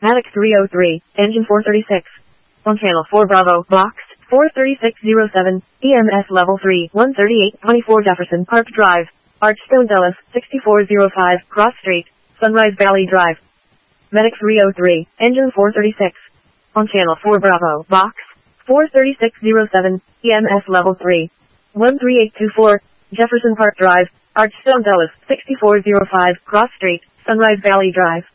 Matic 303, engine 436. On channel 4 Bravo, box 43607, EMS level 3, 13824 Jefferson Park Drive, Archstone Dulles, 6405, Cross Street, Sunrise Valley Drive. Medic 303, engine 436. On channel 4 Bravo, box 43607, EMS level 3, 13824, Jefferson Park Drive, Archstone Dulles, 6405, Cross Street, Sunrise Valley Drive.